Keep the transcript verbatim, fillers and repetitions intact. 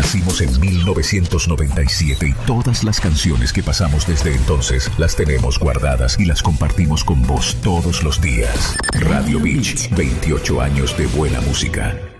Nacimos en mil novecientos noventa y siete y todas las canciones que pasamos desde entonces las tenemos guardadas y las compartimos con vos todos los días. Radio Beach, veintiocho años de buena música.